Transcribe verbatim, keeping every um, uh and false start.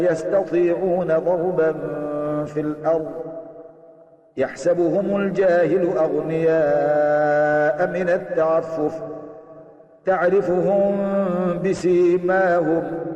يستطيعون ضربا في الأرض يحسبهم الجاهل أغنياء من التعفف تعرفهم بسيماهم